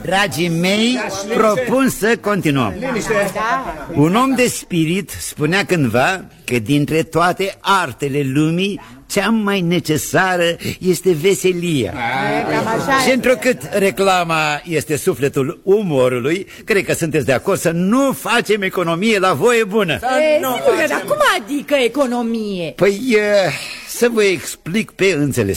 Dragii mei, propun să continuăm. Un om de spirit spunea cândva că dintre toate artele lumii cea mai necesară este veselia. Și întrucât reclama este sufletul umorului, cred că sunteți de acord să nu facem economie la voie bună. Sigur, dar cum adică economie? Păi, să vă explic pe înțeles.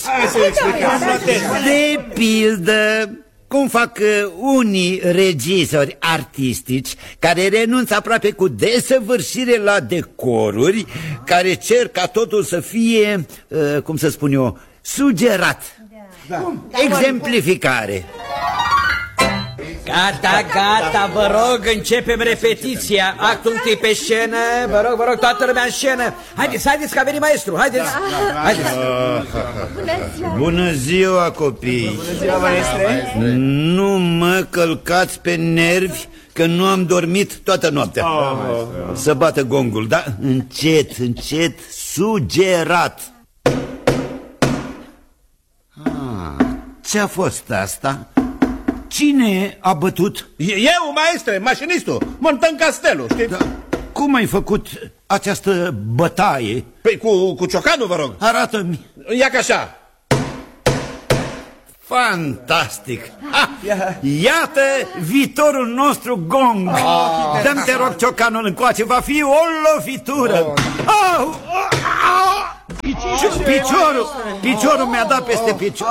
De pildă, cum fac unii regizori artistici care renunță aproape cu desăvârșire la decoruri, care cer ca totul să fie, cum să spun eu, sugerat. Exemplificare. Gata, vă rog, începem repetiția. Actul întâi pe scenă, vă rog, toată lumea în scenă. Haideți, că a venit maestru, haideți. Bună ziua, copii. Bună ziua, maestre. Nu mă călcați pe nervi, că nu am dormit toată noaptea. Să bată gongul, da? Încet, sugerat. Ce-a fost asta? Cine a bătut? Eu, maestre, mașinistul, montăm castelul, știți? Da. Cum ai făcut această bătaie? Păi cu ciocanul, vă rog. Arată-mi. Ia ca așa. Fantastic! Iată viitorul nostru gong. Dă-mi, te rog, ciocanul încoace. Va fi o lovitură. Piciorul mi-a dat peste picior.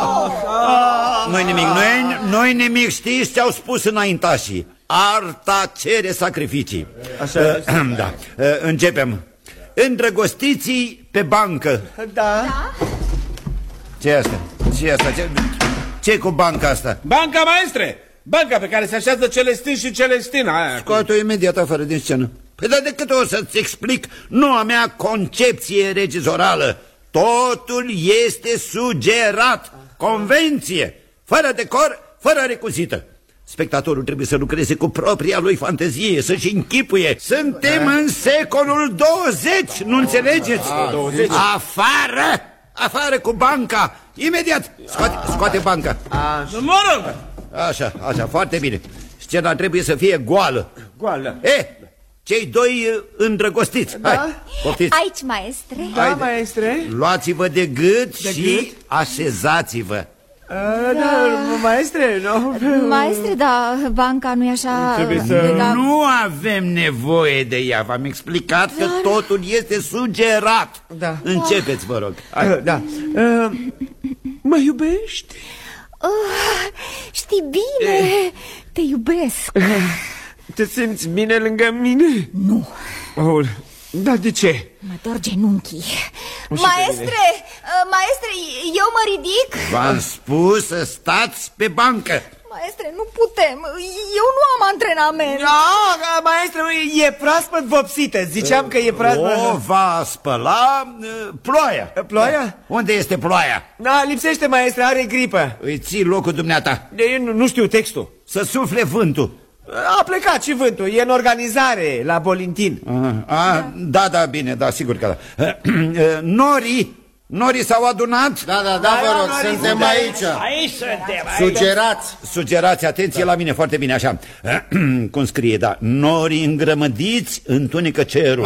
Nu-i nimic, știți ce au spus înaintașii? Arta cere sacrificii. Da. Începem. Îndrăgostiții pe bancă. Da. Ce-i asta? Ce-i cu banca asta? Banca, maestre! Banca pe care se așează Celestin și Celestina. Scoate-o imediat afară din scenă. Păi dar de câte o să-ți explic noua mea concepție regizorală? Totul este sugerat. Convenție. Fără decor, fără recuzită. Spectatorul trebuie să lucreze cu propria lui fantezie, să-și închipuie. Suntem în secolul 20, nu înțelegeți? 20. Afară cu banca. Imediat, scoate banca. Mă rog. Așa, foarte bine. Scena trebuie să fie goală. Cei doi îndrăgostiți. Hai, poftiți. Aici, maestre. Da, maestre. Luați-vă de gât și așezați-vă. Maestre, nu? Maestre, da, banca nu e așa... Nu avem nevoie de ea. V-am explicat că totul este sugerat. Începeți, vă rog. Da. Mă iubești? Știi bine, te iubesc. Te simți bine lângă mine? Nu. Da, de ce? Mă dor genunchii. Maestre, eu mă ridic. V-am spus să stați pe bancă. Maestre, nu putem, eu nu am antrenament. Maestre, e proaspăt vopsită. Ziceam că e proaspăt. O va spăla ploaia. Ploaia? Unde este ploaia? Lipsește, maestre, are gripă. Îi ții locul dumneata. Nu știu textul. Să sufle vântul. A plecat și vântul, e în organizare la Bolintin. Da, bine, da, sigur că da. Norii s-au adunat? Da, vă rog, suntem aici. Aici suntem. Sugerați, atenție la mine, foarte bine, așa. Cum scrie, da. Norii îngrămădiți întunecă cerul.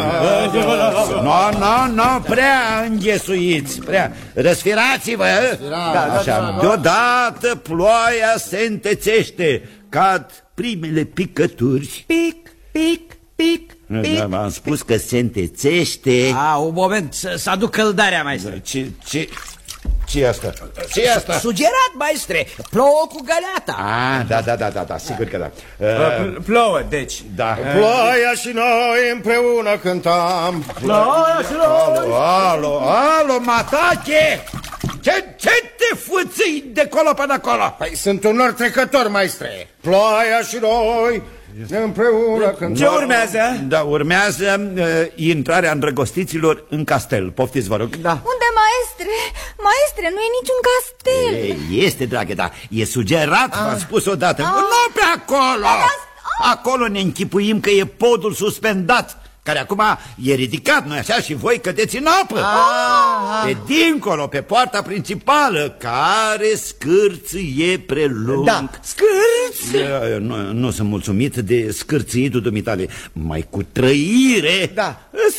Nu, prea înghesuiți, prea. Răsfirați-vă. Așa, deodată ploaia se întețește. Cad primele picături. Pic. Am spus că se întețește. Un moment, să aduc căldarea, maestre. Ce e asta? Sugerat, maestre, plouă cu găleata. Da, sigur că da. Plouă, deci. Da. Ploaia și noi împreună cântam. Ploaia și noi. Alo, Matache! Ce te fâțâi de colo până acolo? Păi sunt un nor trecător, maestre. Ploaia și noi împreună cântam. Ce urmează? Da, urmează intrarea îndrăgostiților în castel. Poftiți, vă rog. Da. Unde, maestre? Maestre, nu e niciun castel. Este, dragă, da. E sugerat, v-am spus odată. Nu pe acolo. Acolo ne închipuim că e podul suspendat, care acum e ridicat, nu-i așa? Și voi cădeți în apă. Pe dincolo, pe poarta principală, care scârțâie prelung. Da, scârț Nu sunt mulțumit de scârțitul dumitale. Mai cu trăire. Da.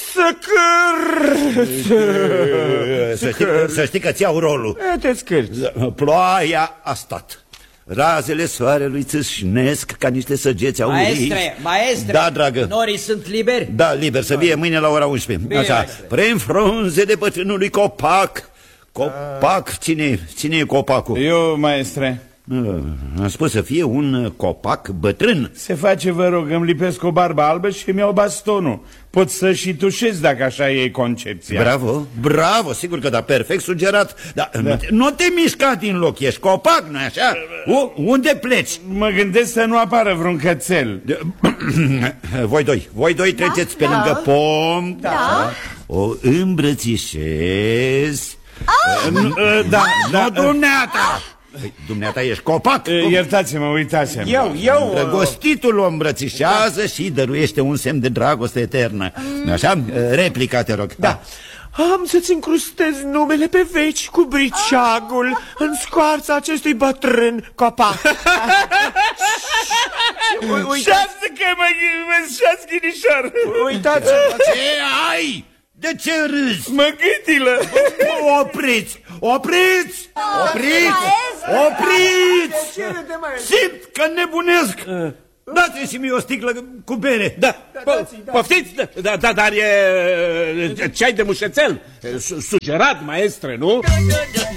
Să știi că ți-au rolul. Te scârți. Ploaia a stat. Razele soarelui țâșnesc ca niște săgeți aurii. Maestre, da, dragă. norii sunt liberi? Da, liber, să vie mâine la ora 11. Bine, așa, prin frunze de bătrânului copac. Copac, cine e copacul? Eu, maestre. Am spus să fie un copac bătrân. Se face, vă rog, îmi lipesc o barbă albă și îmi iau bastonul. Pot să și tușez dacă așa e concepția. Bravo, bravo, sigur că da, perfect sugerat. Dar nu te mișca din loc, ești copac, nu-i așa? Unde pleci? Mă gândesc să nu apară vreun cățel. Voi doi treceți pe lângă pom. Da. O îmbrățișez. Nu, dumneata! Dumneata ești copac? Iertați-mă, uitați-mă. Eu... Drăgostitul o îmbrățișează și dăruiește un semn de dragoste eternă. Așa? Replica, te rog. Da. Am să-ți încrustez numele pe veci cu briceagul în scoarța acestui bătrân copac. Șapte că mă ghinișor, ghinișor. Uitați-vă. Ce ai? De ce râzi? Mă gâtilă. Opriți! Opriți! Opriți! Opriți! Simt că nebunesc! Dați-mi și mie o sticlă cu bere. Da, poftiți? Da, dar e ceai de mușețel. Sugerat, maestre, nu?